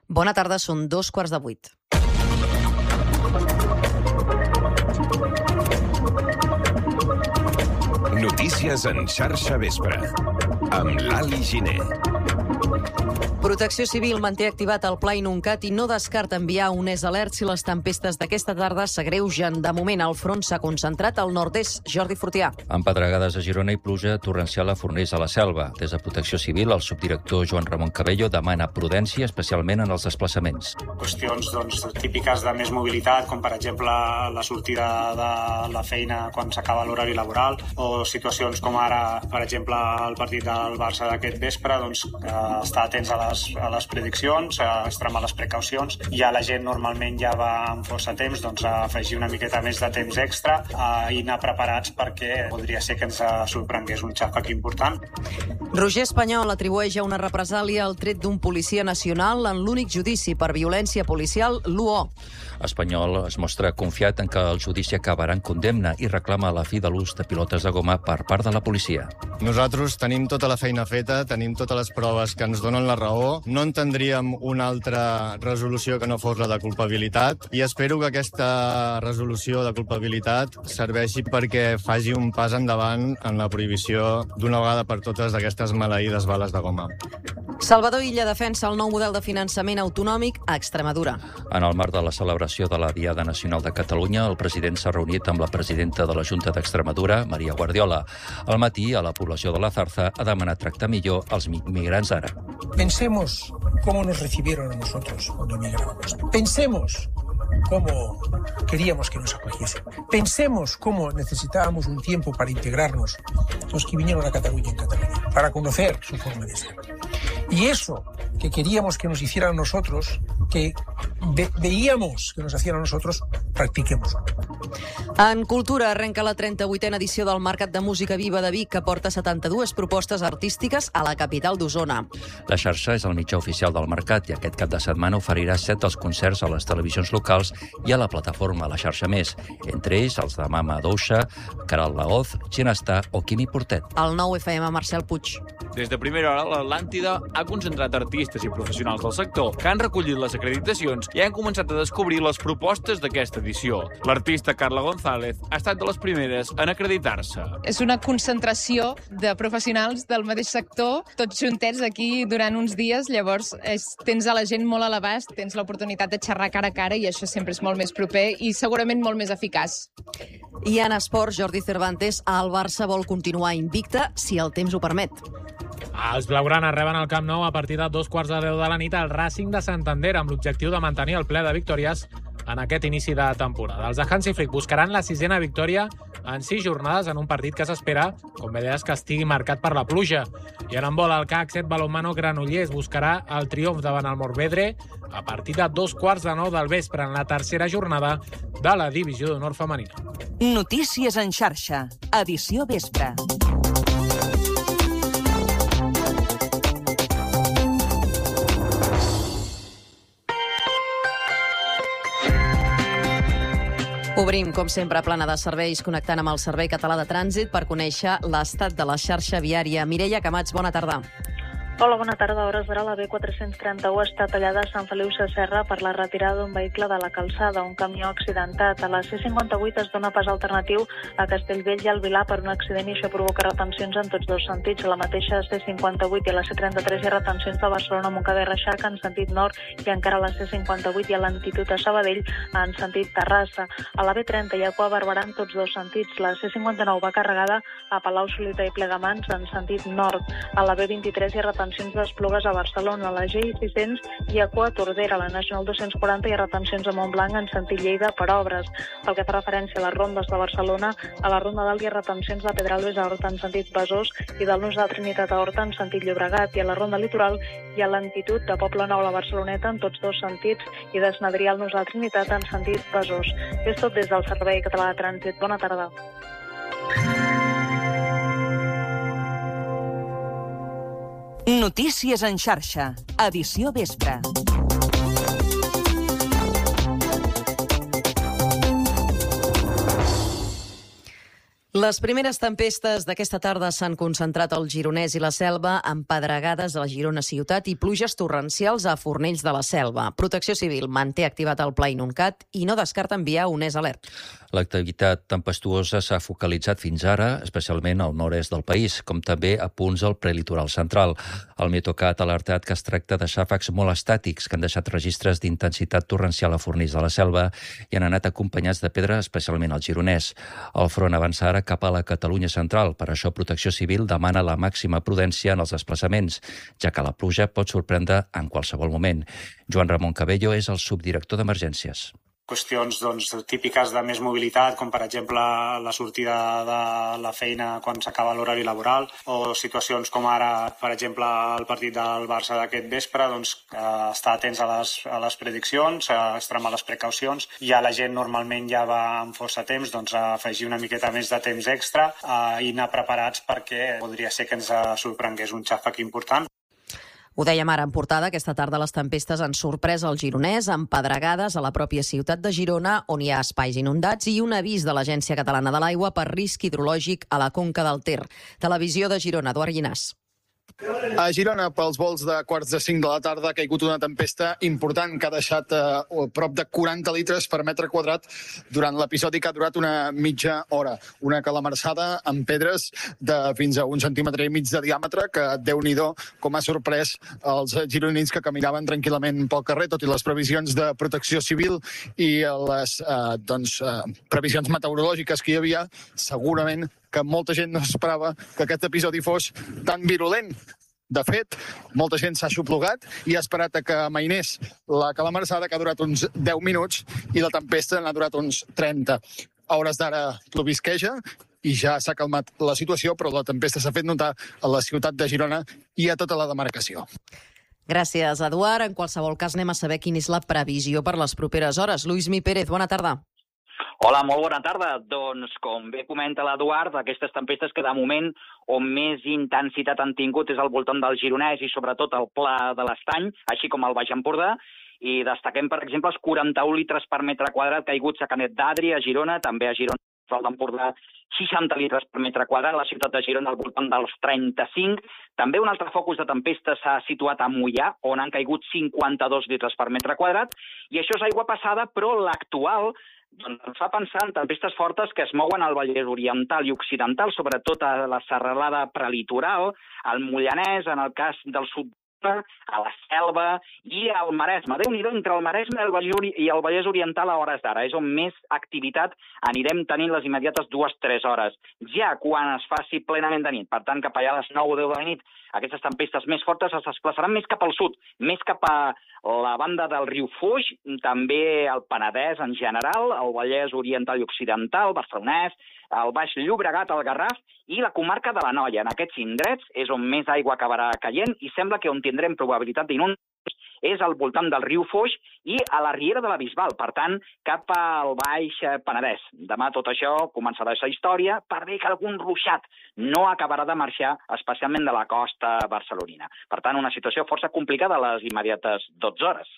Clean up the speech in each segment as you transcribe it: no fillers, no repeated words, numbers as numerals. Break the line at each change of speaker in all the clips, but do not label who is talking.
Bona tarda, són 7:45.
Notícies en xarxa vespre, amb Lali Giner.
Protecció Civil manté activat el Pla Inuncat i no descarta enviar un alert si les tempestes d'aquesta tarda s'agreugen. De moment, el front s'ha concentrat al nord-est. Jordi Fortià.
Amb pedregades a Girona i pluja torrencial a Fornells a la Selva. Des de Protecció Civil, el subdirector Joan Ramon Cabello demana prudència, especialment en els desplaçaments.
Qüestions típiques de més mobilitat, com per exemple la sortida de la feina quan s'acaba l'horari laboral, o situacions com ara, per exemple, el partit del Barça d'aquest vespre, estar atents a les prediccions, a extremar les precaucions. Ja la gent normalment ja va amb força temps, a afegir una miqueta més de temps extra i anar preparats perquè podria ser que ens sorprengués un xàfec important.
Roger Espanyol atribueix a una represàlia el tret d'un policia nacional en l'únic judici per violència policial, l'UO.
Espanyol es mostra confiat en que el judici acabarà en condemna i reclama la fi de l'ús de pilotes de goma per part de la policia.
Nosaltres tenim tota la feina feta, tenim totes les proves que ens donen la raó, no entendríem una altra resolució que no fos la de culpabilitat i espero que aquesta resolució de culpabilitat serveixi perquè faci un pas endavant en la prohibició d'una vegada per totes d'aquestes maleïdes bales de goma.
Salvador Illa defensa el nou model de finançament autonòmic a Extremadura.
En el marc de la celebració de la Diada Nacional de Catalunya, el president s'ha reunit amb la presidenta de la Junta d'Extremadura, Maria Guardiola. Al matí, a la població de la Zarza, ha demanat tractar millor els migrants ara.
Pensemos cómo nos recibieron a nosotros cuando emigrábamos. Pensemos cómo queríamos que nos acogiesen. Pensemos cómo necesitábamos un tiempo para integrarnos los que vinieron a Cataluña en Cataluña, para conocer su forma de ser. Y eso que queríamos que nos hicieran a nosotros, que veíamos que nos hacían a nosotros, practiquemos.
En cultura arrenca la 38a edició del Mercat de Música Viva de Vic, que porta 72 propostes artístiques a la capital d'Osona.
La xarxa és el mitjà oficial del mercat i aquest cap de setmana oferirà 7 dels concerts a les televisions locals i a la plataforma La Xarxa Més, entre ells els de Mama Douxa, Caral Laoz, Ginestà o Quimi Portet.
El 9FM, Marcel Puig.
Des de primera hora, l'Atlàntida ha concentrat artistes i professionals del sector que han recollit les acreditacions i han començat a descobrir les propostes d'aquesta edició. L'artista Carla González ha estat de les primeres en acreditar-se.
És una concentració de professionals del mateix sector, tots juntets aquí durant uns dies, llavors tens a la gent molt a l'abast, tens l'oportunitat de xerrar cara a cara i això sempre és molt més proper i segurament molt més eficaç.
I en esports, Jordi Cervantes, el Barça vol continuar invicte si el temps ho permet.
Els blaugranes reben al Camp Nou a partir de 2:15 de la nit al Racing de Santander amb l'objectiu de mantenir el ple de victòries en aquest inici de temporada. Els de Hansi Flick buscaran la 6a victòria en 6 jornades en un partit que s'espera, com bé deies, que estigui marcat per la pluja. I en handbol, el CAC 7 Balonmano Granollers buscarà el triomf davant el Morvedre a partir de 2:15 del vespre en la tercera jornada de la Divisió d'Honor femenina.
Notícies en xarxa, edició vespre.
Obrim, com sempre, plana de serveis connectant amb el Servei Català de Trànsit per conèixer l'estat de la xarxa viària. Mireia Camats, bona tarda.
Hola, bona tarda. A hores d'ara la B431 està tallada a Sant Feliu Sasserra per la retirada d'un vehicle de la calçada, un camió accidentat. A la C58 es dona pas alternatiu a Castellvell i al Vilar per un accident i això provoca retencions en tots dos sentits. A la mateixa C58 i a la C33 hi ha retencions de Barcelona, Montcada i Reixac en sentit nord i encara a la C58 hi ha lentitud a Sabadell en sentit Terrassa. A la B30 hi ha cua a Barberà en tots dos sentits. La C59 va carregada a Palau-solità i Plegamans en sentit nord. A la B23 hi ha retencions d'Esplugues a Barcelona. A la GI600 hi ha cua a Tordera. A la Nacional 240 hi ha retencions a Montblanc en sentit Lleida per obres. Pel que fa referència a les rondes de Barcelona, a la Ronda d'Alt hi ha retencions de Pedralbes a Horta en sentit Besòs i del Nus de Trinitat a Horta en sentit Llobregat. I a la Ronda Litoral hi ha lentitud de Poble Nou a la Barceloneta en tots dos sentits i d'Esnadrià al Nus de Trinitat en sentit Besòs. És tot des del Servei Català de Trànsit. Bona tarda.
Notícies en xarxa, edició vespre.
Les primeres tempestes d'aquesta tarda s'han concentrat al Gironès i la Selva, amb pedregades a la Girona ciutat i pluges torrencials a Fornells de la Selva. Protecció Civil manté activat el Pla Inuncat i no descarta enviar un alert.
L'activitat tempestuosa s'ha focalitzat fins ara, especialment al nord-est del país, com també a punts del prelitoral central. El Meteocat ha alertat que es tracta de xàfecs molt estàtics que han deixat registres d'intensitat torrencial a Fornells de la Selva i han anat acompanyats de pedra, especialment al Gironès. El front avança ara cap a la Catalunya central. Per això Protecció Civil demana la màxima prudència en els desplaçaments, ja que la pluja pot sorprendre en qualsevol moment. Joan Ramon Cabello és el subdirector d'Emergències.
Qüestions típiques de més mobilitat, com per exemple la sortida de la feina quan s'acaba l'horari laboral, o situacions com ara, per exemple, el partit del Barça d'aquest vespre, estar atents a les prediccions, extremar les precaucions. Ja la gent normalment ja va amb força temps, afegir una miqueta més de temps extra i anar preparats perquè podria ser que ens sorprengués un xàfec important.
Ho dèiem ara en portada, aquesta tarda les tempestes han sorprès el Gironès amb pedregades a la pròpia ciutat de Girona, on hi ha espais inundats, i un avís de l'Agència Catalana de l'Aigua per risc hidrològic a la conca del Ter. Televisió de Girona, Eduard Llinàs.
A Girona, pels volts de 4:45 de la tarda, ha caigut una tempesta important que ha deixat prop de 40 litres per metre quadrat durant l'episodi que ha durat una mitja hora. Una calamarsada amb pedres de fins a 1,5 centímetres de diàmetre que, Déu-n'hi-do, com ha sorprès els gironins que caminaven tranquil·lament pel carrer, tot i les previsions de Protecció Civil i les previsions meteorològiques que hi havia. Segurament que molta gent no esperava que aquest episodi fos tan virulent. De fet, molta gent s'ha xuplugat i ha esperat que amainés la calamarsada, que ha durat uns 10 minuts, i la tempesta n'ha durat uns 30. A hores d'ara plovisqueja i ja s'ha calmat la situació, però la tempesta s'ha fet notar a la ciutat de Girona i a tota la demarcació.
Gràcies, Eduard. En qualsevol cas, anem a saber quina és la previsió per les properes hores. Luismi Pérez, bona tarda.
Hola, molt bona tarda. Doncs, com bé comenta l'Eduard, aquestes tempestes que de moment on més intensitat han tingut és al voltant del Gironès i sobretot al Pla de l'Estany, així com al Baix Empordà, i destaquem, per exemple, els 41 litres per metre quadrat caiguts a Canet d'Adri, a Girona, també a Girona, al d'Empordà, 60 litres per metre quadrat, la ciutat de Girona al voltant dels 35. També un altre focus de tempesta s'ha situat a Moià, on han caigut 52 litres per metre quadrat, i això és aigua passada, però l'actual ens fa pensar en tempestes fortes que es mouen al Vallès Oriental i Occidental, sobretot a la serralada prelitoral, al Mollanès, en el cas del sud, a la Selva i al Maresme. Déu-n'hi-do, entre el Maresme i el Vallès Oriental a hores d'ara. És on més activitat anirem tenint les immediates 2-3 hores. Ja quan es faci plenament de nit, per tant, cap allà a les 9 o 10 de la nit, aquestes tempestes més fortes es desplaçaran més cap al sud, més cap a la banda del riu Foix, també al Penedès en general, el Vallès Oriental i Occidental, Barcelonès, el Baix Llobregat, el Garraf i la comarca de l'Anoia. En aquests indrets és on més aigua acabarà caient i sembla que on tindrem probabilitat d'inundacions és al voltant del riu Foix i a la riera de la Bisbal, per tant, cap al Baix Penedès. Demà tot això començarà a ser història, per bé que algun ruixat no acabarà de marxar, especialment de la costa barcelonina. Per tant, una situació força complicada a les immediates 12 hores.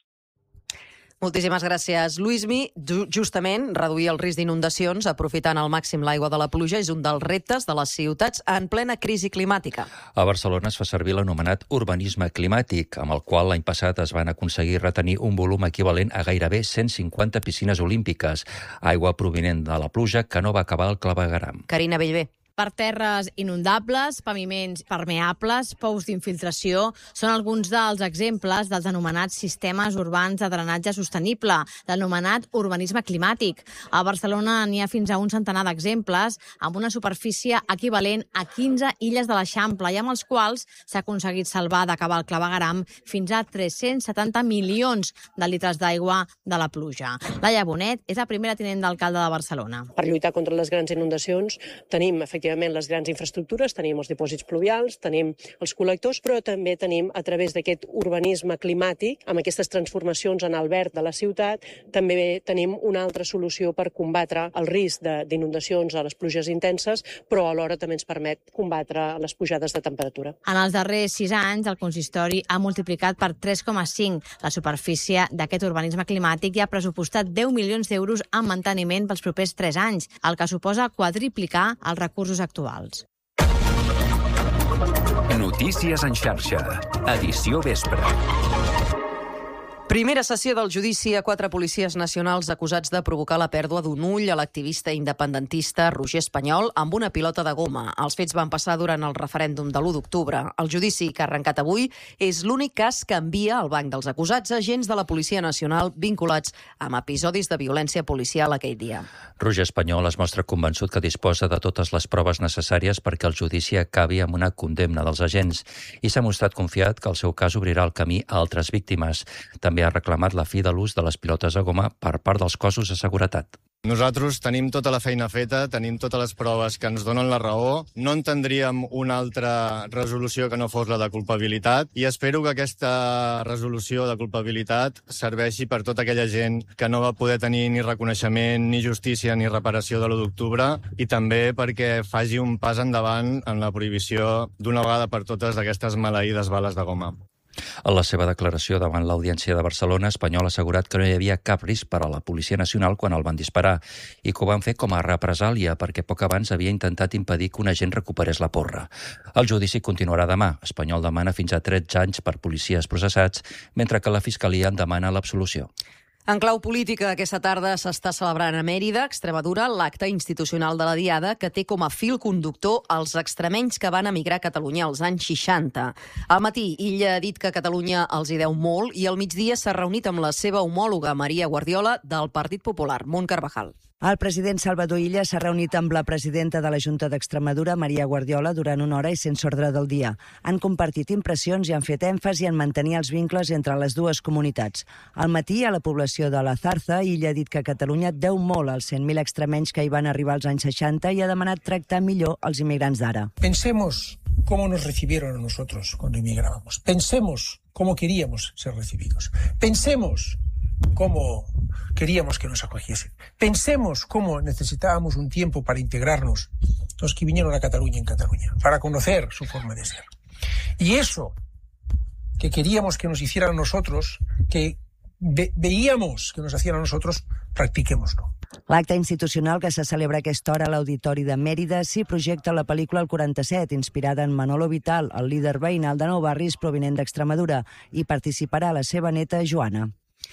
Moltíssimes gràcies, Luismi. Justament, reduir el risc d'inundacions aprofitant al màxim l'aigua de la pluja és un dels reptes de les ciutats en plena crisi climàtica.
A Barcelona es fa servir l'anomenat urbanisme climàtic, amb el qual l'any passat es van aconseguir retenir un volum equivalent a gairebé 150 piscines olímpiques, aigua provinent de la pluja que no va acabar al clavegueram.
Carina Bellver.
Per terres inundables, paviments permeables, pous d'infiltració, són alguns dels exemples dels anomenats sistemes urbans de drenatge sostenible, l'anomenat urbanisme climàtic. A Barcelona n'hi ha fins a un centenar d'exemples, amb una superfície equivalent a 15 illes de l'Eixample i amb els quals s'ha aconseguit salvar d'acabar el clavegueram fins a 370 milions de litres d'aigua de la pluja. Laia Bonet és la primera tinent d'alcalde de Barcelona.
Per lluitar contra les grans inundacions tenim, efectivament, efectivament, les grans infraestructures, tenim els dipòsits pluvials, tenim els col·lectors, però també tenim, a través d'aquest urbanisme climàtic, amb aquestes transformacions en el verd de la ciutat, també tenim una altra solució per combatre el risc d'inundacions a les pluges intenses, però alhora també ens permet combatre les pujades de temperatura.
En els darrers 6 anys, el consistori ha multiplicat per 3,5 la superfície d'aquest urbanisme climàtic i ha pressupostat 10 milions d'euros en manteniment pels propers 3 anys, el que suposa quadriplicar els recursos actuals.
Notícies en xarxa, edició vespre.
Primera sessió del judici a 4 policies nacionals acusats de provocar la pèrdua d'un ull a l'activista independentista Roger Espanyol amb una pilota de goma. Els fets van passar durant el referèndum de l'1 d'octubre. El judici que ha arrencat avui és l'únic cas que envia al banc dels acusats agents de la Policia Nacional vinculats amb episodis de violència policial aquell dia.
Roger Espanyol es mostra convençut que disposa de totes les proves necessàries perquè el judici acabi amb una condemna dels agents i s'ha mostrat confiat que el seu cas obrirà el camí a altres víctimes. També ha reclamat la fi de l'ús de les pilotes de goma per part dels cossos de seguretat.
Nosaltres tenim tota la feina feta, tenim totes les proves que ens donen la raó. No entendríem una altra resolució que no fos la de culpabilitat i espero que aquesta resolució de culpabilitat serveixi per tota aquella gent que no va poder tenir ni reconeixement, ni justícia, ni reparació de l'1 d'octubre i també perquè faci un pas endavant en la prohibició d'una vegada per totes d'aquestes maleïdes bales de goma.
En la seva declaració davant l'Audiència de Barcelona, Espanyol ha assegurat que no hi havia cap risc per a la Policia Nacional quan el van disparar i que ho van fer com a represàlia perquè poc abans havia intentat impedir que un agent recuperés la porra. El judici continuarà demà. Espanyol demana fins a 13 anys per policies processats, mentre que la Fiscalia en demana l'absolució.
En clau política, aquesta tarda s'està celebrant a Mèrida, Extremadura, l'acte institucional de la Diada que té com a fil conductor els extremenys que van emigrar a Catalunya als anys 60. Al matí, Illa ha dit que Catalunya els hi deu molt i al migdia s'ha reunit amb la seva homòloga Maria Guardiola del Partit Popular, Munt Carvajal.
El president Salvador Illa s'ha reunit amb la presidenta de la Junta d'Extremadura, Maria Guardiola, durant una hora i sense ordre del dia. Han compartit impressions i han fet èmfasi en mantenir els vincles entre les dues comunitats. Al matí, a la població de la Zarza, Illa ha dit que Catalunya deu molt als 100.000 extremenys que hi van arribar als anys 60 i ha demanat tractar millor els immigrants d'ara.
Pensemos cómo nos recibieron a nosotros cuando emigrábamos. Pensemos cómo queríamos ser recibidos. Pensemos cómo queríamos que nos acogiesen. Pensemos cómo necesitábamos un tiempo para integrarnos los que vinieron a Cataluña en Cataluña, para conocer su forma de ser. Y eso que queríamos que nos hicieran a nosotros, que veíamos que nos hacían a nosotros, practiquémoslo.
L'acte institucional que se celebra a aquesta hora a l'Auditori de Mèrida s'hi projecta la pel·lícula El 47, inspirada en Manolo Vital, el líder veïnal de Nou Barris provinent d'Extremadura, i participarà la seva neta Joana.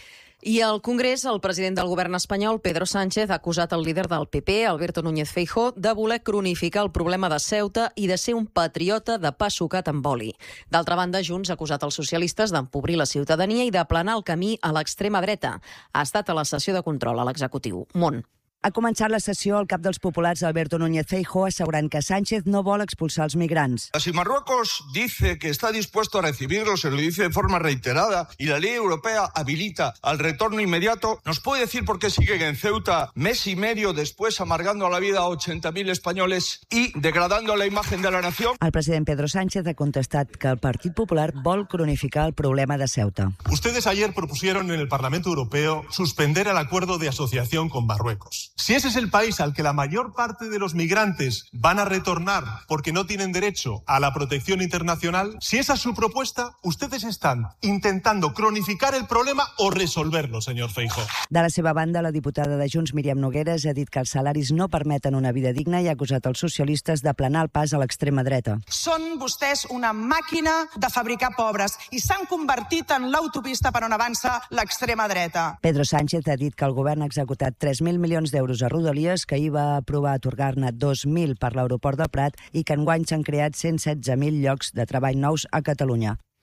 I al Congrés, el president del govern espanyol, Pedro Sánchez, ha acusat el líder del PP, Alberto Núñez Feijóo, de voler cronificar el problema de Ceuta i de ser un patriota de pa sucat amb oli. D'altra banda, Junts ha acusat els socialistes d'empobrir la ciutadania i d'aplanar el camí a l'extrema dreta. Ha estat a la sessió de control a l'executiu. Mont.
Ha començat la sessió el cap dels populars, Alberto Núñez Feijóo, assegurant que Sánchez no vol expulsar els migrants.
Si Marruecos dice que está dispuesto a recibirlos, se lo dice de forma reiterada, y la ley europea habilita al retorno inmediato, ¿nos puede decir por qué siguen en Ceuta mes y medio después amargando la vida a 80.000 españoles y degradando la imagen de la nación?
El president Pedro Sánchez ha contestat que el Partit Popular vol cronificar el problema de Ceuta.
Ustedes ayer propusieron en el Parlamento Europeo suspender el acuerdo de asociación con Marruecos. Si ese es el país al que la mayor parte de los migrantes van a retornar porque no tienen derecho a la protección internacional, si esa es su propuesta, ustedes están intentando cronificar el problema o resolverlo, señor Feijóo.
De la seva banda, la diputada de Junts, Míriam Nogueras, ha dit que els salaris no permeten una vida digna i ha acusat els socialistes d'aplanar el pas a l'extrema dreta.
Són vostès una màquina de fabricar pobres i s'han convertit en l'autopista per on avança l'extrema dreta.
Pedro Sánchez ha dit que el govern ha executat 3.000 milions d'euros a Rodalies, que ahir va aprovar atorgar-ne 2.000 per l'aeroport del Prat i que enguany s'han creat 116.000 llocs de treball nous a Catalunya.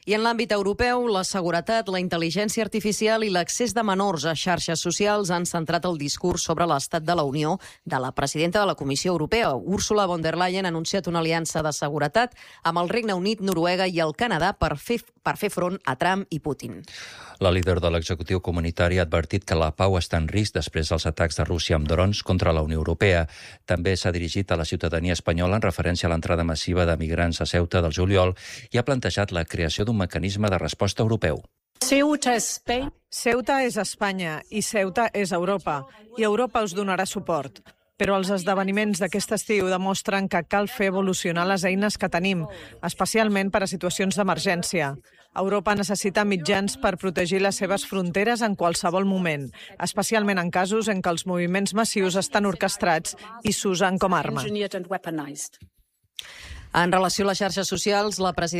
I en l'àmbit europeu, la seguretat, la intel·ligència artificial i l'accés de menors a xarxes socials han centrat el discurs sobre l'estat de la Unió de la presidenta de la Comissió Europea. Ursula von der Leyen ha anunciat una aliança de seguretat amb el Regne Unit, Noruega i el Canadà per fer front a Trump i Putin.
La líder de l'executiu comunitari ha advertit que la pau està en risc després dels atacs de Rússia amb drons contra la Unió Europea. També s'ha dirigit a la ciutadania espanyola en referència a l'entrada massiva de migrants a Ceuta del juliol i ha plantejat la creació d'un mecanisme de resposta europeu.
Ceuta és Espanya i Ceuta és Europa, i Europa us donarà suport. Però els esdeveniments d'aquest estiu demostren que cal fer evolucionar les eines que tenim, especialment per a situacions d'emergència. Europa necessita mitjans per protegir les seves fronteres en qualsevol moment, especialment en casos en què els moviments massius estan orquestrats i s'usen com a arma.
En relació a les xarxes socials, la presidenta